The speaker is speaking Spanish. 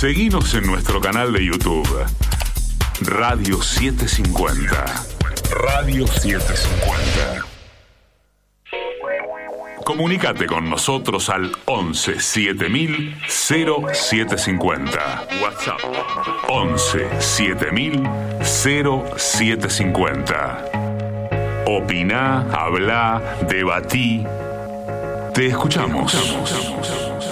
Seguinos en nuestro canal de YouTube, Radio 750. Radio 750. Comunicate con nosotros al 11 7000 0750. WhatsApp 11 7000 0750. Opiná, hablá, debatí. Te escuchamos.